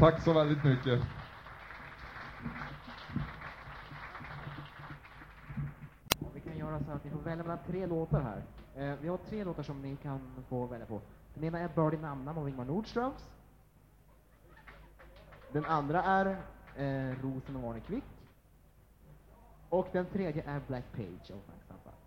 Tack så väldigt mycket. Vi kan göra så att ni får välja mellan 3 låtar här. Vi har 3 låtar som ni kan få välja på. Den ena är Birdie Namnam av Ingmar Nordströms. Den andra är Rosen och Arne Kvick. Och den tredje är Black Page av Frank Zappa.